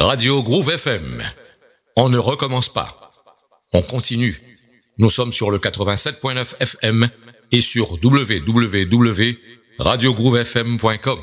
Radio Groove FM. On ne recommence pas. On continue. Nous sommes sur le 87.9 FM et sur www.radiogroovefm.com.